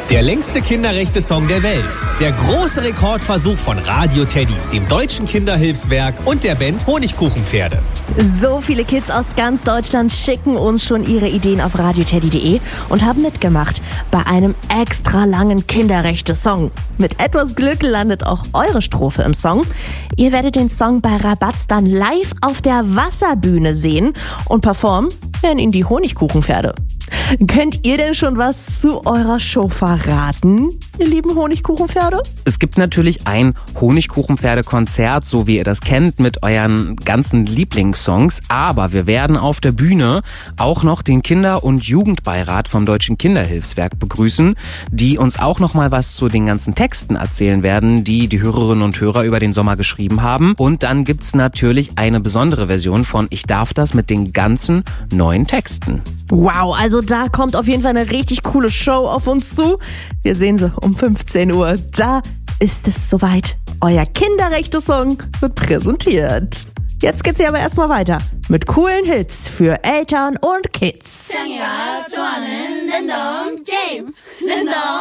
Der längste Kinderrechte-Song der Welt. Der große Rekordversuch von Radio Teddy, dem Deutschen Kinderhilfswerk und der Band Honigkuchenpferde. So viele Kids aus ganz Deutschland schicken uns schon ihre Ideen auf radioteddy.de und haben mitgemacht bei einem extra langen Kinderrechte-Song. Mit etwas Glück landet auch eure Strophe im Song. Ihr werdet den Song bei Rabatz dann live auf der Wasserbühne sehen und performen werden ihn die Honigkuchenpferde. Könnt ihr denn schon was zu eurer Show verraten, ihr lieben Honigkuchenpferde? Es gibt natürlich ein Honigkuchenpferde-Konzert, so wie ihr das kennt, mit euren ganzen Lieblingssongs. Aber wir werden auf der Bühne auch noch den Kinder- und Jugendbeirat vom Deutschen Kinderhilfswerk begrüßen, die uns auch noch mal was zu den ganzen Texten erzählen werden, die die Hörerinnen und Hörer über den Sommer geschrieben haben. Und dann gibt's natürlich eine besondere Version von Ich darf das mit den ganzen neuen Texten. Wow, also da kommt auf jeden Fall eine richtig coole Show auf uns zu. Wir sehen sie um 15 Uhr. Da ist es soweit. Euer Kinderrechte-Song wird präsentiert. Jetzt geht's hier aber erstmal weiter mit coolen Hits für Eltern und Kids. 짱이가 좋아하는 랜덤 게임 랜덤